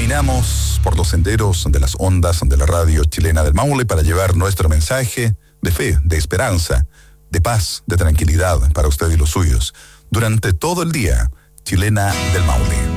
Caminamos por los senderos de las ondas de la radio chilena del Maule para llevar nuestro mensaje de fe, de esperanza, de paz, de tranquilidad para usted y los suyos. Durante todo el día, Chilena del Maule.